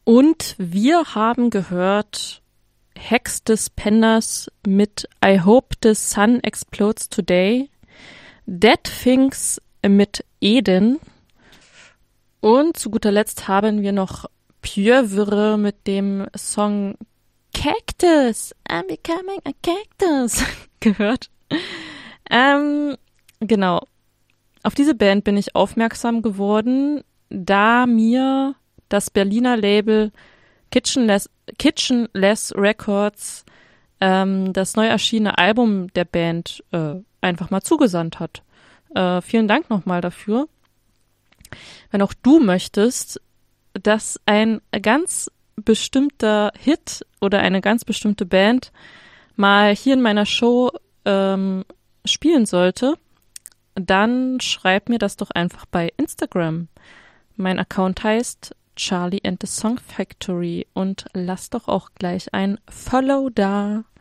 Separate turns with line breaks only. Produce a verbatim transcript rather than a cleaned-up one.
Und wir haben gehört Hex des Penders mit I Hope the Sun Explodes Today, Dead Things mit Eden und zu guter Letzt haben wir noch Pieuvre mit dem Song Cactus, I'm becoming a cactus gehört. Ähm, genau. Auf diese Band bin ich aufmerksam geworden, da mir das Berliner Label Kitchenless, Kitchenless Records ähm, das neu erschienene Album der Band äh, einfach mal zugesandt hat. Äh, vielen Dank nochmal dafür. Wenn auch du möchtest, dass ein ganz bestimmter Hit oder eine ganz bestimmte Band mal hier in meiner Show ähm, spielen sollte, dann schreib mir das doch einfach bei Instagram. Mein Account heißt Charlie and the Song Factory und lass doch auch gleich ein Follow da.